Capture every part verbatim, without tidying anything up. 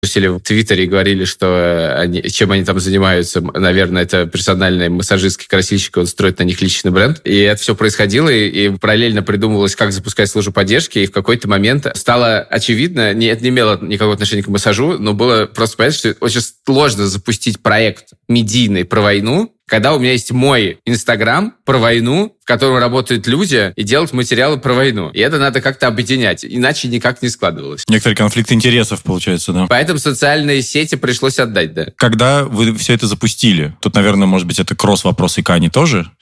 Или в Твиттере говорили, что они, чем они там занимаются. Наверное, это персональный массажистский красильщик, он строит на них личный бренд. И это все происходило, и, и параллельно придумывалось, как запускать службу поддержки, и в какой-то момент стало очевидно, не, это не имело никакого отношения к массажу, но было просто понятно, что очень сложно запустить проект медийный про войну, когда у меня есть мой Инстаграм про войну, в котором работают люди, и делать материалы про войну. И это надо как-то объединять, иначе никак не складывалось. Некоторый конфликт интересов, получается, да. Поэтому социальные сети пришлось отдать, да. Когда вы все это запустили, тут, наверное, может быть, это кросс-вопрос и Кани тоже.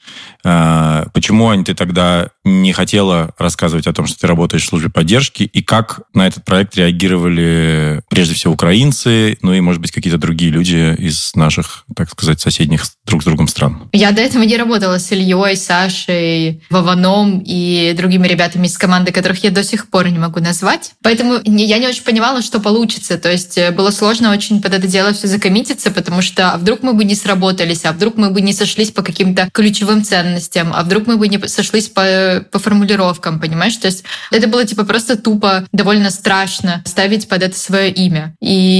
Почему, Ань, ты тогда не хотела рассказывать о том, что ты работаешь в службе поддержки, и как на этот проект реагировали прежде всего украинцы, ну и, может быть, какие-то другие люди из наших, так сказать, соседних друг с другом стран? Я до этого не работала с Ильей, Сашей, Вованом и другими ребятами из команды, которых я до сих пор не могу назвать. Поэтому я не очень понимала, что получится. То есть было сложно очень под это дело все закоммититься, потому что а вдруг мы бы не сработались, а вдруг мы бы не сошлись по каким-то ключевым ценностям, а вдруг мы бы не сошлись по, по формулировкам, понимаешь? То есть это было типа просто тупо, довольно страшно ставить под это свое имя.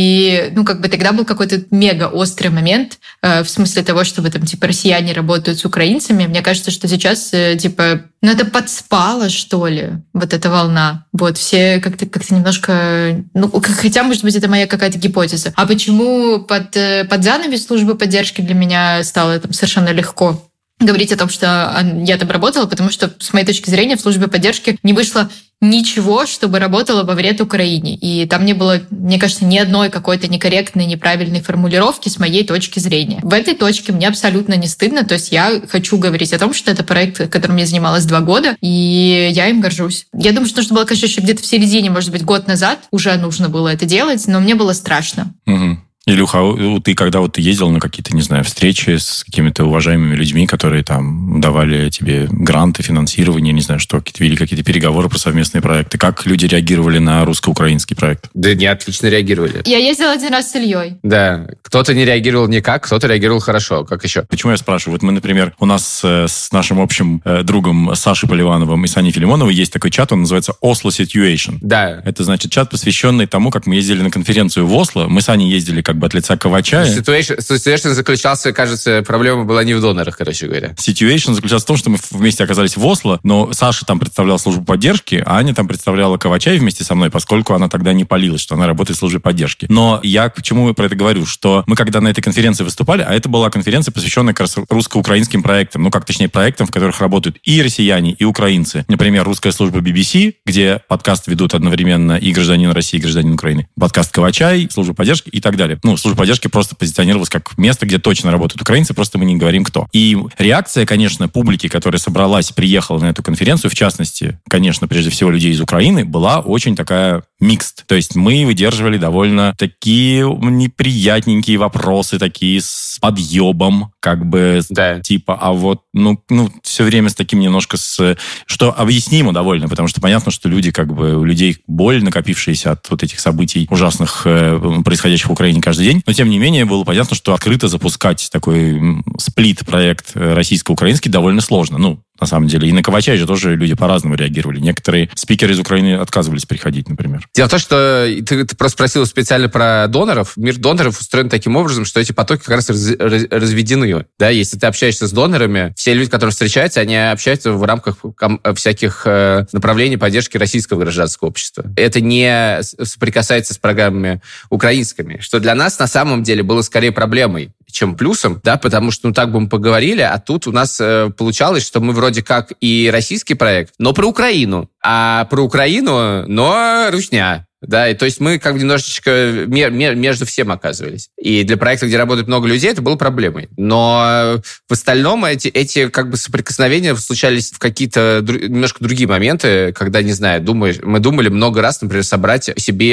И ну как бы тогда был какой-то мега острый момент э, в смысле того, чтобы там типа россияне работают с украинцами. Мне кажется, что сейчас э, типа ну это подспало, что ли, вот эта волна. Вот все как-то как-то немножко... Ну, хотя, может быть, это моя какая-то гипотеза. А почему под, под занавес службы поддержки для меня стало там совершенно легко говорить о том, что я там работала, потому что, с моей точки зрения, в службе поддержки не вышло ничего, чтобы работало во вред Украине. И там не было, мне кажется, ни одной какой-то некорректной, неправильной формулировки с моей точки зрения. В этой точке мне абсолютно не стыдно. То есть я хочу говорить о том, что это проект, которым я занималась два года, и я им горжусь. Я думаю, что нужно было, конечно, еще где-то в середине, может быть, год назад уже нужно было это делать, но мне было страшно. Угу. Илюха, ты когда вот ты ездил на какие-то, не знаю, встречи с какими-то уважаемыми людьми, которые там давали тебе гранты, финансирование, не знаю, что, какие-то вели какие-то переговоры про совместные проекты, как люди реагировали на русско-украинский проект? Да не, отлично реагировали. Я ездила один раз с Ильей. Да, кто-то не реагировал никак, кто-то реагировал хорошо. Как еще? Почему я спрашиваю? Вот мы, например, у нас с нашим общим другом Сашей Поливановым и Саней Филимоновой есть такой чат, он называется Oslo Situation. Да. Это значит чат, посвященный тому, как мы ездили на конференцию в Осло. Мы с Аней ездили как бы от лица Ковача. Situation, situation заключался, кажется, проблема была не в донорах, короче говоря. Situation заключался в том, что мы вместе оказались в Осло, но Саша там представлял службу поддержки, а Аня там представляла Ковача вместе со мной, поскольку она тогда не палилась, что она работает в службе поддержки. Но я к чему про это говорю, что мы когда на этой конференции выступали, а это была конференция, посвященная как раз русско-украинским проектам, ну как точнее проектам, в которых работают и россияне, и украинцы. Например, русская служба би би си, где подкаст ведут одновременно и гражданин России, и гражданин Украины. Подкаст Ковачай, служба поддержки и так далее. Ну, служба поддержки просто позиционировалась как место, где точно работают украинцы, просто мы не говорим кто. И реакция, конечно, публики, которая собралась, приехала на эту конференцию, в частности, конечно, прежде всего людей из Украины, была очень такая микст. То есть мы выдерживали довольно такие неприятненькие вопросы, такие с подъебом, как бы, да. Типа, а вот, ну, ну, все время с таким немножко с... Что объяснимо довольно, потому что понятно, что люди, как бы, у людей боль, накопившаяся от вот этих событий ужасных, происходящих в Украине каждый день. Но, тем не менее, было понятно, что открыто запускать такой сплит-проект российско-украинский довольно сложно. Ну, на самом деле. И на Ковача же тоже люди по-разному реагировали. Некоторые спикеры из Украины отказывались приходить, например. Дело в том, что ты, ты просто спросил специально про доноров. Мир доноров устроен таким образом, что эти потоки как раз раз, раз, разведены. Да? Если ты общаешься с донорами, все люди, которые встречаются, они общаются в рамках ком- всяких э, направлений поддержки российского гражданского общества. Это не соприкасается с программами украинскими, что для нас на самом деле было скорее проблемой, чем плюсом, да, потому что, ну, так бы мы поговорили, а тут у нас э, получалось, что мы вроде как и российский проект, но про Украину, а про Украину, но русня. Да, и то есть мы как бы немножечко между всем оказывались. И для проекта, где работает много людей, это было проблемой. Но в остальном эти, эти как бы соприкосновения случались в какие-то дру- немножко другие моменты, когда, не знаю, думаешь, мы думали много раз, например, собрать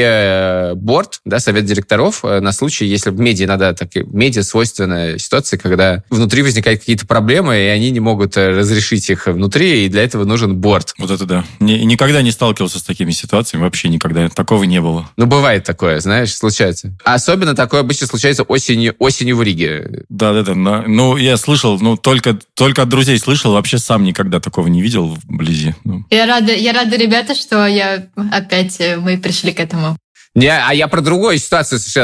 себе борд, да, совет директоров на случай, если в медиа надо, так и в медиа свойственная ситуация, когда внутри возникают какие-то проблемы, и они не могут разрешить их внутри, и для этого нужен борд. Вот это да. Никогда не сталкивался с такими ситуациями, вообще никогда. Такого не было. Ну, бывает такое, знаешь, случается. А особенно такое обычно случается осенью, осенью в Риге. Да-да-да. Ну, я слышал, ну, только, только от друзей слышал, вообще сам никогда такого не видел вблизи. Ну. Я рада, я рада, ребята, что я опять мы пришли к этому. Не, а я про другую ситуацию совершенно